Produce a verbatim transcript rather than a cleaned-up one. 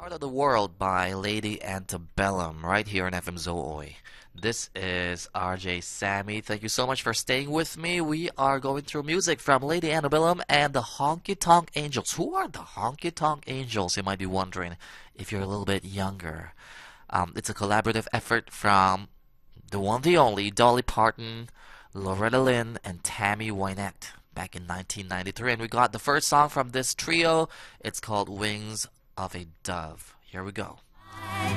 Part of the World by Lady Antebellum right here on F M Zooi. This is R J Sammy. Thank you so much for staying with me. We are going through music from Lady Antebellum and the Honky Tonk Angels. Who are the Honky Tonk Angels? You might be wondering if you're a little bit younger. Um, it's a collaborative effort from the one, the only, Dolly Parton, Loretta Lynn, and Tammy Wynette back in nineteen ninety-three. And we got the first song from this trio. It's called Wings of a Dove. Here we go.